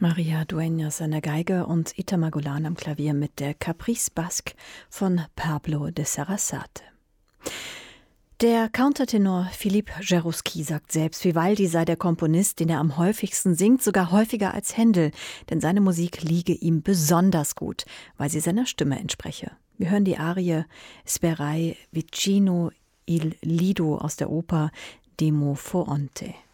Maria Dueñas an der Geige und Ita Magolan am Klavier mit der Caprice Basque von Pablo de Sarasate. Der Countertenor Philippe Jaroussky sagt selbst, Vivaldi sei der Komponist, den er am häufigsten singt, sogar häufiger als Händel, denn seine Musik liege ihm besonders gut, weil sie seiner Stimme entspreche. Wir hören die Arie Sperai vicino il lido aus der Oper Demo Foonte.